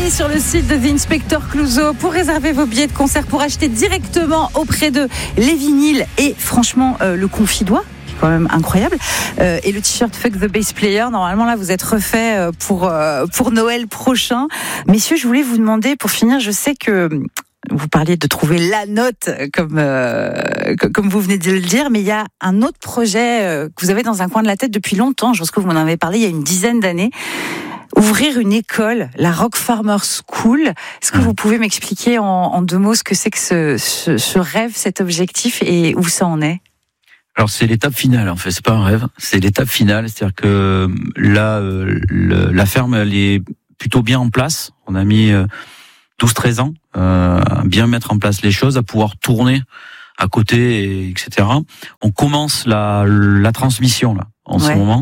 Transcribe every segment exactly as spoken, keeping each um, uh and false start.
allez sur le site de The Inspector Clouseau pour réserver vos billets de concert, pour acheter directement auprès d'eux les vinyles et franchement euh, le confidois. Quand même incroyable euh, et le t-shirt Fuck the Bass Player. Normalement là vous êtes refait pour euh, pour Noël prochain. Messieurs, je voulais vous demander pour finir, je sais que vous parliez de trouver la note comme euh, comme vous venez de le dire, mais il y a un autre projet euh, que vous avez dans un coin de la tête depuis longtemps. Je pense que vous m'en avez parlé il y a une dizaine d'années. Ouvrir une école, la Rock Farmer School. Est-ce que vous pouvez m'expliquer en, en deux mots ce que c'est que ce, ce, ce rêve, cet objectif et où ça en est? Alors c'est l'étape finale en fait, c'est pas un rêve, c'est l'étape finale, c'est-à-dire que là euh, le, la ferme elle est plutôt bien en place. On a mis euh, douze treize ans euh, à bien mettre en place les choses, à pouvoir tourner à côté, et, etc. On commence la, la transmission là en ouais. ce moment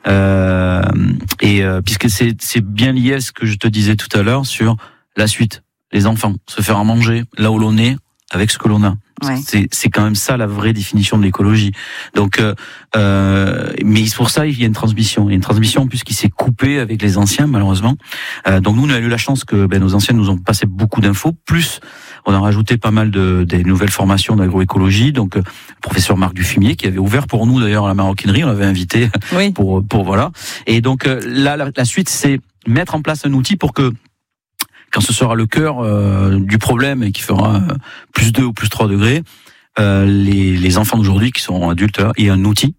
euh, et euh, puisque c'est c'est bien lié à ce que je te disais tout à l'heure sur la suite, les enfants, se faire à manger là où l'on est avec ce que l'on a. Ouais. C'est, c'est quand même ça la vraie définition de l'écologie. Donc, euh, euh, mais pour ça il y a une transmission, il y a une transmission puisqu'il s'est coupé avec les anciens malheureusement. Euh, donc nous on a eu la chance que ben, nos anciens nous ont passé beaucoup d'infos. Plus on a rajouté pas mal de des nouvelles formations d'agroécologie. Donc, euh, le professeur Marc Dufumier qui avait ouvert pour nous d'ailleurs la maroquinerie, on l'avait invité oui. pour pour voilà. Et donc euh, là la, la suite c'est mettre en place un outil pour que quand ce sera le cœur euh, du problème et qui fera euh, plus deux ou plus trois degrés, euh, les, les enfants d'aujourd'hui qui sont adultes aient un outil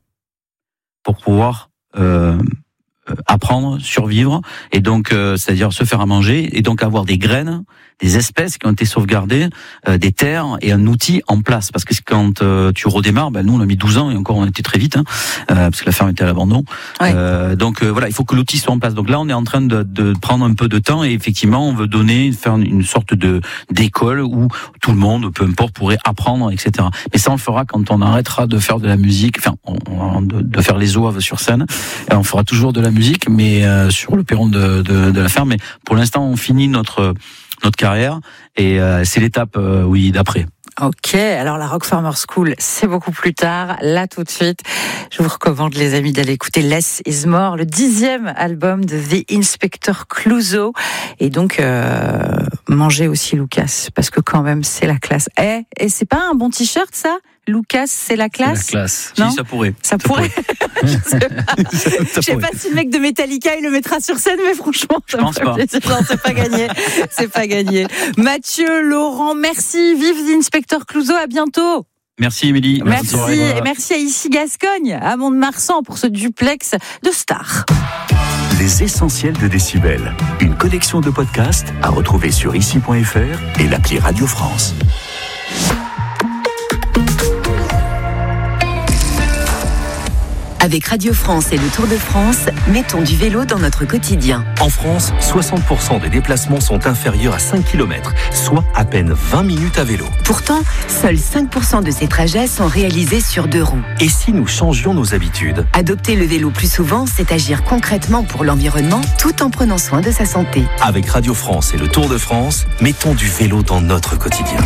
pour pouvoir euh, apprendre, survivre, et donc euh, c'est-à-dire se faire à manger, et donc avoir des graines, des espèces qui ont été sauvegardées, euh, des terres et un outil en place. Parce que quand euh, tu redémarres, ben nous on a mis douze ans et encore on était très vite, hein, euh, parce que la ferme était à l'abandon. Ouais. Euh, donc euh, voilà, il faut que l'outil soit en place. Donc là on est en train de, de prendre un peu de temps et effectivement on veut donner, faire une sorte de d'école où tout le monde, peu importe, pourrait apprendre, et cetera. Mais ça on le fera quand on arrêtera de faire de la musique, enfin on, on, de, de faire les oeuvres sur scène. Et on fera toujours de la musique, mais euh, sur le perron de, de, de la ferme. Mais pour l'instant on finit notre notre carrière et euh, c'est l'étape euh, oui d'après. Ok, alors la Rock Farmer School, c'est beaucoup plus tard. Là, tout de suite, je vous recommande, les amis, d'aller écouter Less is More, le dixième album de The Inspector Clouseau. Et donc, euh, mangez aussi Lucas, parce que quand même, c'est la classe. Eh, et c'est pas un bon t-shirt, ça ? Lucas, c'est la classe. C'est la classe. Non, si, ça pourrait. Ça, ça pourrait. pourrait. Je sais pas, je sais pas si le mec de Metallica il le mettra sur scène, mais franchement, je pense pas. Non, c'est pas gagné. C'est pas gagné. Mathieu, Laurent, merci. Vive The Inspector Clouseau. À bientôt. Merci Émilie. Merci. Merci. Et merci à Ici Gascogne, à Mont-de-Marsan pour ce duplex de stars. Les essentiels de Décibel. Une collection de podcasts à retrouver sur ici point f r et l'appli Radio France. Avec Radio France et le Tour de France, mettons du vélo dans notre quotidien. En France, soixante pour cent des déplacements sont inférieurs à cinq kilomètres, soit à peine vingt minutes à vélo. Pourtant, seuls cinq pour cent de ces trajets sont réalisés sur deux roues. Et si nous changions nos habitudes ? Adopter le vélo plus souvent, c'est agir concrètement pour l'environnement tout en prenant soin de sa santé. Avec Radio France et le Tour de France, mettons du vélo dans notre quotidien.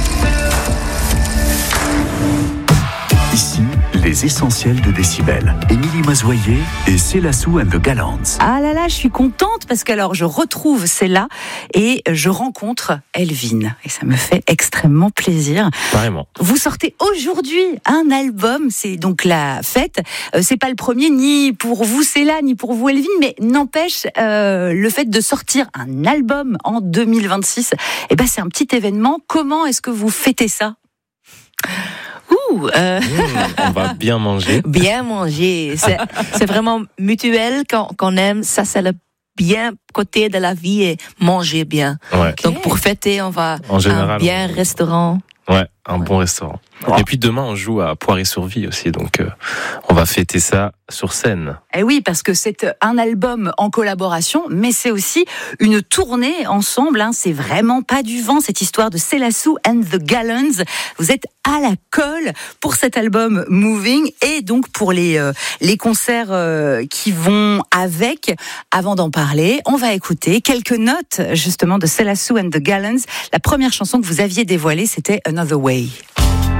Ici, les essentiels de Décibel. Émilie Mazoyer et Célassou and the Gallants. Ah là là, je suis contente parce que alors je retrouve Céla et je rencontre Elvin. Et ça me fait extrêmement plaisir. Vraiment. Vous sortez aujourd'hui un album, c'est donc la fête. Euh, c'est pas le premier, ni pour vous Céla, ni pour vous Elvin, mais n'empêche, euh, le fait de sortir un album en deux mille vingt-six, eh ben c'est un petit événement. Comment est-ce que vous fêtez ça ? Ouh, euh... mmh, on va bien manger. Bien manger. C'est, c'est vraiment mutuel quand, quand on aime. Ça, c'est le bien côté de la vie et manger bien. Ouais. Okay. Donc, pour fêter, on va en général, à un bien on... restaurant. Ouais, un ouais. bon restaurant. Oh. Et puis demain, on joue à Poiré-sur-Vie aussi, donc euh, on va fêter ça sur scène. Eh oui, parce que c'est un album en collaboration, mais c'est aussi une tournée ensemble. Hein. C'est vraiment pas du vent, cette histoire de Célassou and the Gallants. Vous êtes à la colle pour cet album Moving et donc pour les, euh, les concerts euh, qui vont avec. Avant d'en parler, on va écouter quelques notes justement de Célassou and the Gallants. La première chanson que vous aviez dévoilée, c'était Another Way.